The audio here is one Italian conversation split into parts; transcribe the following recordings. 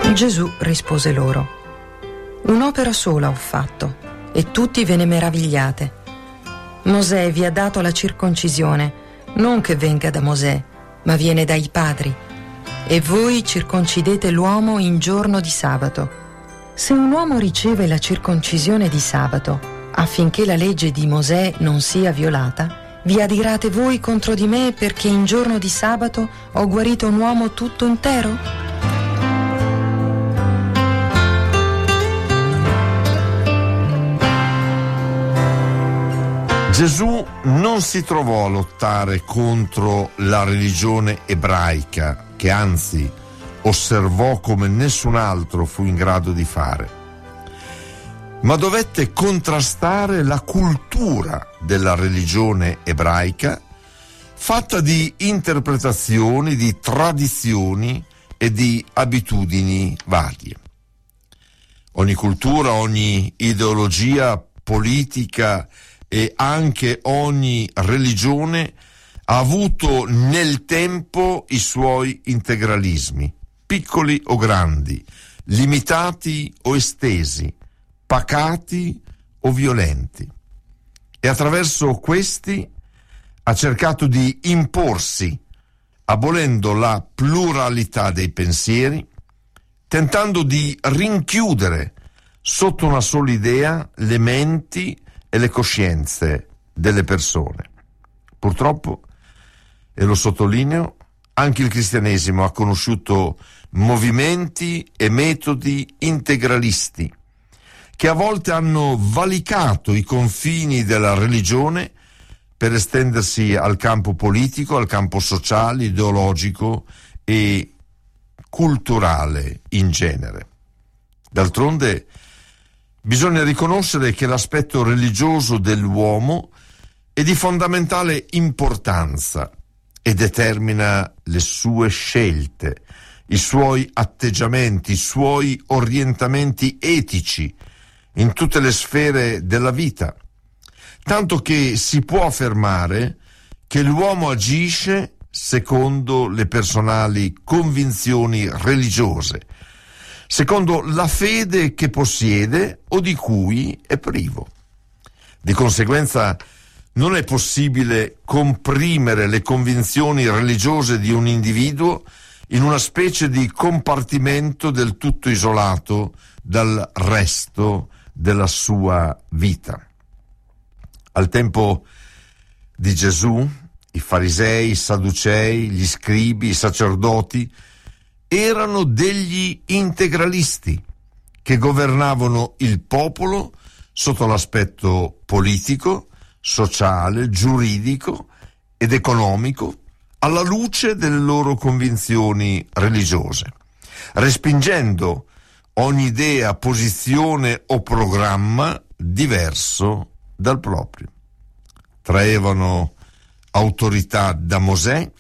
Gesù rispose loro: un'opera sola ho fatto, e tutti ve ne meravigliate. Mosè vi ha dato la circoncisione, non che venga da Mosè, ma viene dai padri. E voi circoncidete l'uomo in giorno di sabato. Se un uomo riceve la circoncisione di sabato, affinché la legge di Mosè non sia violata, vi adirate voi contro di me perché in giorno di sabato ho guarito un uomo tutto intero? Gesù non si trovò a lottare contro la religione ebraica, che anzi osservò come nessun altro fu in grado di fare, ma dovette contrastare la cultura della religione ebraica, fatta di interpretazioni, di tradizioni e di abitudini varie. Ogni cultura, ogni ideologia politica e anche ogni religione ha avuto nel tempo i suoi integralismi, piccoli o grandi, limitati o estesi, pacati o violenti. E attraverso questi ha cercato di imporsi, abolendo la pluralità dei pensieri, tentando di rinchiudere sotto una sola idea le menti e le coscienze delle persone. Purtroppo, e lo sottolineo, anche il cristianesimo ha conosciuto movimenti e metodi integralisti che a volte hanno valicato i confini della religione per estendersi al campo politico, al campo sociale, ideologico e culturale in genere. D'altronde, bisogna riconoscere che l'aspetto religioso dell'uomo è di fondamentale importanza e determina le sue scelte, i suoi atteggiamenti, i suoi orientamenti etici in tutte le sfere della vita, tanto che si può affermare che l'uomo agisce secondo le personali convinzioni religiose, secondo la fede che possiede o di cui è privo. Di conseguenza non è possibile comprimere le convinzioni religiose di un individuo in una specie di compartimento del tutto isolato dal resto della sua vita. Al tempo di Gesù, i farisei, i sadducei, gli scribi, i sacerdoti erano degli integralisti che governavano il popolo sotto l'aspetto politico, sociale, giuridico ed economico, alla luce delle loro convinzioni religiose, respingendo ogni idea, posizione o programma diverso dal proprio. Traevano autorità da Mosè,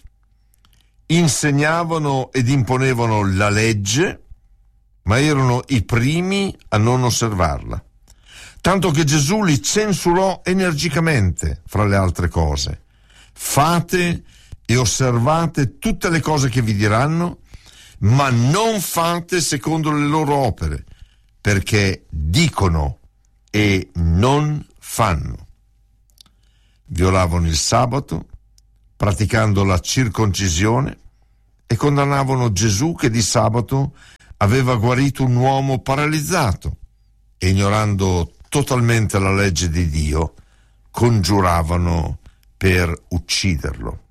insegnavano ed imponevano la legge, ma erano i primi a non osservarla, tanto che Gesù li censurò energicamente, fra le altre cose. Fate e osservate tutte le cose che vi diranno, ma non fate secondo le loro opere, perché dicono e non fanno. Violavano il sabato, praticando la circoncisione, e condannavano Gesù che di sabato aveva guarito un uomo paralizzato, e ignorando totalmente la legge di Dio, congiuravano per ucciderlo.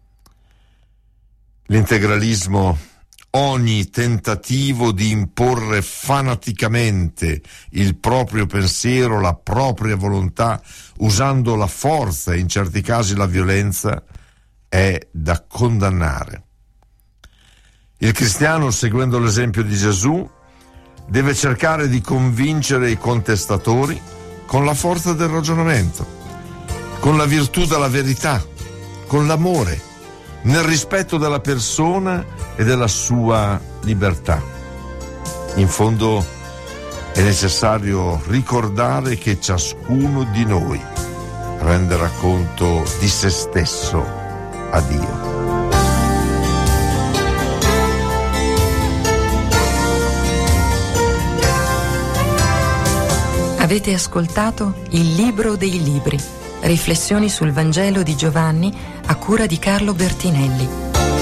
L'integralismo, ogni tentativo di imporre fanaticamente il proprio pensiero, la propria volontà, usando la forza e in certi casi la violenza, è da condannare. Il cristiano, seguendo l'esempio di Gesù, deve cercare di convincere i contestatori con la forza del ragionamento, con la virtù della verità, con l'amore, nel rispetto della persona e della sua libertà. In fondo è necessario ricordare che ciascuno di noi renderà conto di se stesso a Dio. Avete ascoltato Il Libro dei Libri, riflessioni sul Vangelo di Giovanni a cura di Carlo Bertinelli.